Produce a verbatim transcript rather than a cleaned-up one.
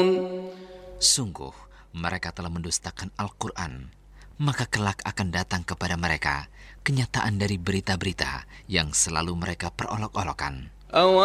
Sungguh, mereka telah mendustakan Al-Quran. Maka kelak akan datang kepada mereka kenyataan dari berita-berita yang selalu mereka perolok-olokkan.